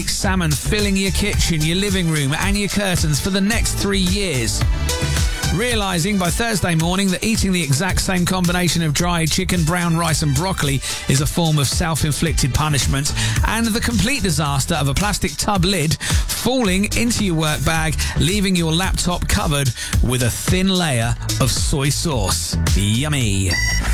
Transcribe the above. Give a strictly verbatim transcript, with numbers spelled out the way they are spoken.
salmon filling your kitchen, your living room and your curtains for the next three years. Realising by Thursday morning that eating the exact same combination of dried chicken, brown rice and broccoli is a form of self-inflicted punishment, and the complete disaster of a plastic tub lid falling into your work bag, leaving your laptop covered with a thin layer of soy sauce. Yummy.